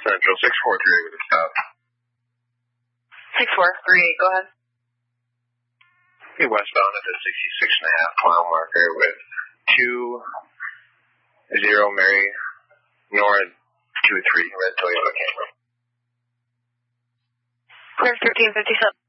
Central, 643 with a stop. 6438, go ahead. Hey, westbound at the 66.5 mile marker with 20 Mary Nora 23 red Toyota Camry. Clear 1357.